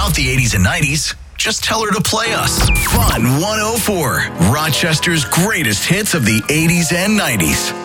about the 80s and 90s, just tell her to play us. Fun 104, Rochester's greatest hits of the 80s and 90s.